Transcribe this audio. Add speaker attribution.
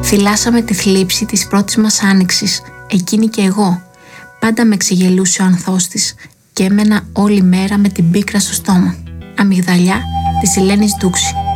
Speaker 1: Θυλάσαμε τη θλίψη της πρώτης μας άνοιξης, εκείνη και εγώ. Πάντα με ξεγελούσε ο ανθός της και έμενα όλη μέρα με την πίκρα στο στόμα. Αμυγδαλιά της Ελένης Ντούξη.